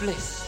bliss.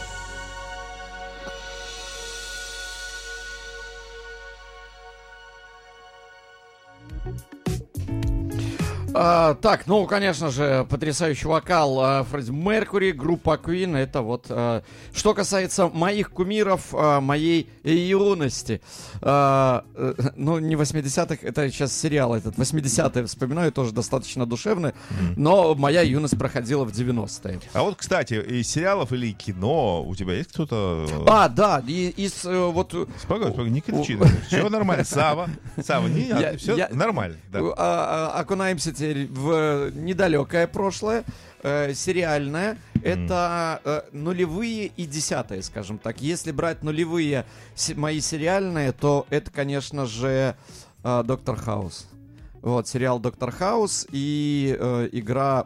Так, ну, конечно же, потрясающий вокал Фредди Меркьюри, группа Queen. Это вот, что касается моих кумиров, моей юности. Ну, не 80-х, это сейчас сериал этот, 80-е вспоминаю, тоже достаточно душевно, но моя юность проходила в 90-е. А вот, кстати, из сериалов или кино у тебя есть кто-то? Да, из вот... Спокойно, не кричи. Все нормально. Сава, все нормально. Окунаемся теперь в недалекое прошлое, сериальное. Это нулевые и десятые, скажем так. Если брать нулевые мои сериальные, то это, конечно же, Доктор Хаус. Вот, сериал «Доктор Хаус» и игра,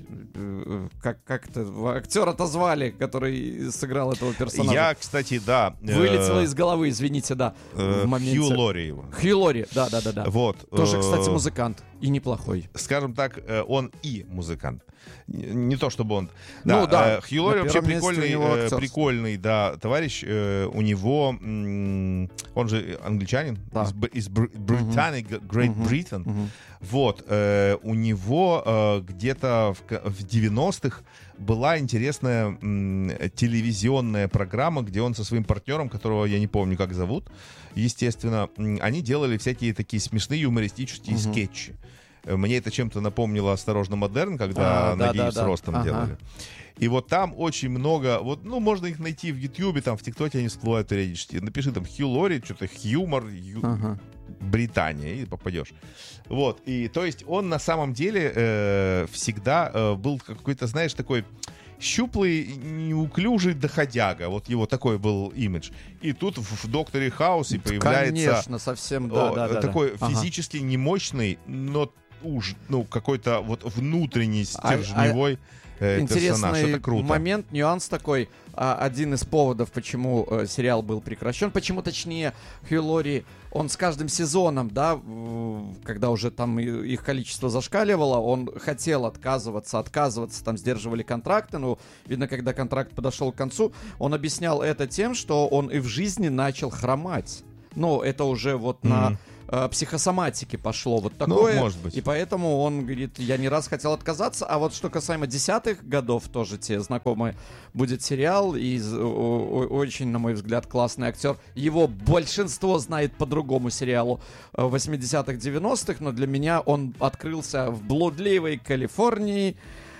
как-то актера-то звали, который сыграл этого персонажа. Я, кстати, да. Вылетело из головы, извините, да. В моменте. Хью Лори его. Хью Лори, да. Вот. Тоже, кстати, музыкант. И неплохой. Скажем так, он и музыкант. Не то чтобы он. Ну, да. Хью Лори вообще прикольный, да, товарищ. У него, он же англичанин, да. из Британии, Great Britain. Вот, у него где-то в 90-х была интересная телевизионная программа, где он со своим партнером, которого я не помню, как зовут, естественно, они делали всякие такие смешные юмористические скетчи. Мне это чем-то напомнило «Осторожно, модерн», когда «Ноги с ростом» делали. И вот там очень много, вот, ну, можно их найти в Ютьюбе, там, в ТикТоке они всплывают периодически. Напиши там Хью Лори, что-то юмор, Британия, и попадешь. Вот, и то есть он на самом деле всегда был какой-то, знаешь, такой щуплый, неуклюжий доходяга. Вот его такой был имидж. И тут в «Докторе Хаусе» появляется... Конечно, совсем, такой физически немощный, но уж, ну, какой-то вот внутренний стержневой персонаж. Это круто. Интересный момент, нюанс такой. Один из поводов, почему сериал был прекращен. Почему, точнее, Хью Лори, он с каждым сезоном, да, когда уже там их количество зашкаливало, он хотел отказываться, там сдерживали контракты, но, видно, когда контракт подошел к концу, он объяснял это тем, что он и в жизни начал хромать. Ну, это уже вот на психосоматике пошло вот такое. Ну, может быть. И поэтому он говорит, я не раз хотел отказаться. А вот что касаемо 10-х годов, тоже тебе знакомый будет сериал. И очень, на мой взгляд, классный актер. Его большинство знает по другому сериалу 80-х, 90-х. Но для меня он открылся в блудливой Калифорнии.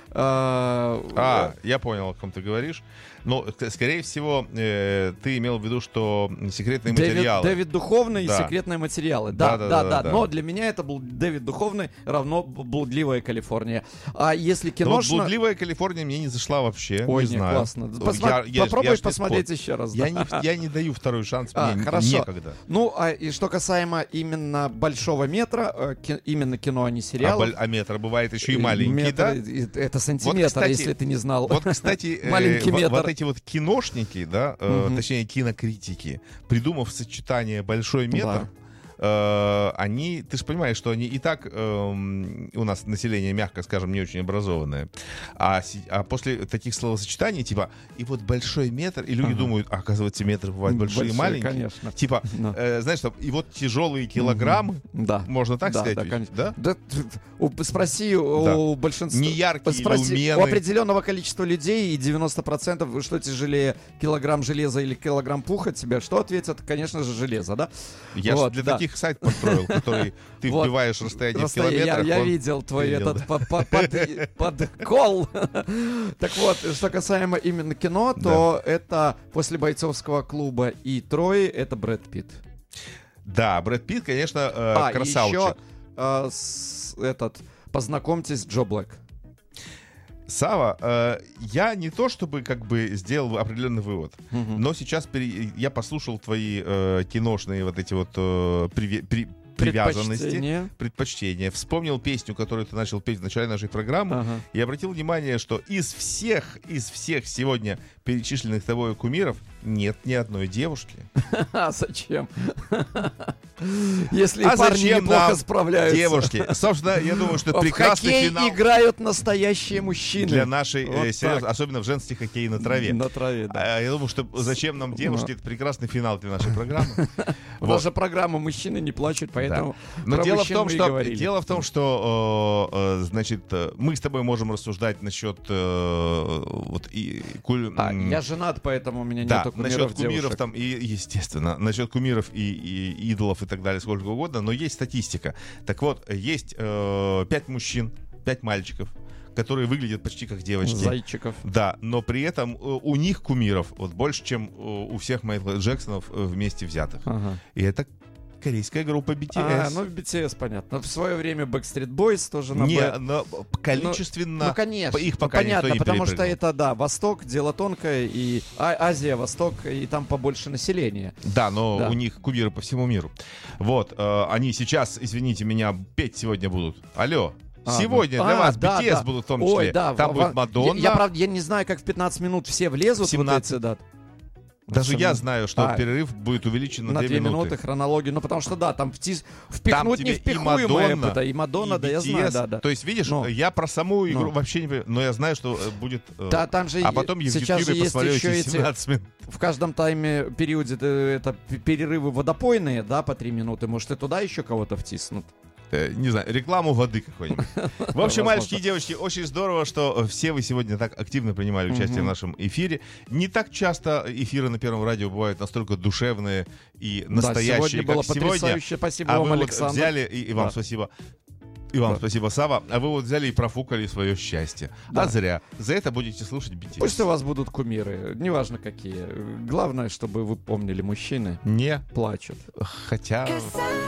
Я понял, о ком ты говоришь. Но, скорее всего, ты имел в виду, что секретные материалы. Дэвид Духовный и секретные материалы. Да. Да. Но для меня это был Дэвид Духовный равно блудливая Калифорния. А если киношно... Но блудливая Калифорния мне не зашла вообще. Ой, не знаю. Классно. Попробуй посмотреть еще раз. Я не даю второй шанс, мне хорошо. некогда. Ну, и что касаемо именно большого метра, именно кино, а не сериал. А метр бывает еще и маленький, да? Это сантиметр, вот, кстати, если ты не знал. Вот, кстати, маленький метр. Вот эти вот киношники, да, точнее кинокритики, придумав сочетание большой метр, они, ты же понимаешь, что они и так у нас население, мягко скажем, не очень образованное, а после таких словосочетаний, типа, и вот большой метр, и люди думают, оказывается, метры бывают большие и маленькие. Конечно. Типа, знаешь, и вот тяжелые килограммы, можно так сказать? Да, конечно. Да? Спроси у большинства, неяркие люмены. У определенного количества людей, и 90%, что тяжелее, килограмм железа или килограмм пуха тебе, что ответят? Конечно же, железо, да? Я же для таких сайт построил, который ты вбиваешь расстояние в километрах. Я видел твой этот подкол. Так вот, что касаемо именно кино, то это после «Бойцовского клуба» и «Трои» это Брэд Питт. Да, Брэд Питт, конечно, красавчик. Еще познакомьтесь, Джо Блэк. Сава, я не то чтобы как бы сделал определенный вывод, но сейчас я послушал твои киношные вот эти вот привязанности, предпочтения. Вспомнил песню, которую ты начал петь в начале нашей программы, и обратил внимание, что из всех сегодня перечисленных тобой кумиров нет ни одной девушки. А зачем? Если парни зачем неплохо нам девушки. Девушки. Собственно, я думаю, что В прекрасный хоккей финал играют настоящие мужчины. для нашей, Вот серьезно, особенно в женский хоккей на траве. На траве, да. Я думаю, что зачем нам девушки, это прекрасный финал для нашей программы. Наша программа «Мужчины не плачут», поэтому Но про дело в мужчин том, мы и что говорили. значит, мы с тобой можем рассуждать насчет Я женат, поэтому у меня да, нету кумиров насчет кумиров девушек. там, и, естественно, насчет кумиров и идолов и так далее, сколько угодно, но есть статистика. Так вот, есть 5 мужчин, 5 мальчиков, которые выглядят почти как девочки. Зайчиков. Да, но при этом у них кумиров вот больше, чем у всех Майкла Джексонов вместе взятых. Ага. И это корейская группа BTS. Ну, BTS, понятно. В свое время Backstreet Boys тоже на Не, но количественно конечно, их пока понятно, никто не потому что перепрыгнул. это, да, Восток, дело тонкое, и Азия, Восток, и там побольше населения. Да, но Да. у них кумиры по всему миру. Вот, они сейчас, извините меня, петь сегодня будут. Алло. Сегодня для вас BTS будут в том числе. Ой, да, там будет Мадонна. Правда, я не знаю, как в 15 минут все влезут 17. в эти, Даже я знаю, что А, перерыв будет увеличен на 2 2 минуты минуты. хронологию. Ну, потому что, да, там впихнуть тебе и невпихуемое, Мадонна, и Мадонна, и да, я знаю, BTS. да. То есть, видишь, Но. я про саму игру Но. вообще не понимаю, но я знаю, что будет... Да, там же а потом я в сейчас же Ютубе есть посмотрю еще эти 17 минут. в каждом тайме периоде это перерывы водопойные, да, по 3 минуты. Может, и туда еще кого-то втиснут. Не знаю, рекламу воды какой-нибудь. В общем, мальчики и девочки, очень здорово, что все вы сегодня так активно принимали участие в нашем эфире. Не так часто эфиры на Первом радио бывают настолько душевные и настоящие, сегодня было как сегодня. потрясающе. Спасибо А вам, вы вот Александр. взяли, и вам спасибо. И вам спасибо, Сава. А вы вот взяли и профукали свое счастье. Да. А зря. За это будете слушать BTS. Пусть у вас будут кумиры, неважно какие. Главное, чтобы вы помнили, мужчины Не, плачут. хотя...